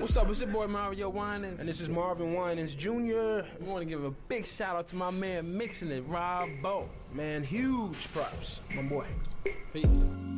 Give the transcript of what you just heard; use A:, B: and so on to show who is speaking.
A: What's up? It's your boy Mario Winans.
B: And this is Marvin Winans Jr.
A: We want to give a big shout out to my man mixing it, Rob Bo.
B: Man, huge props, my boy.
A: Peace.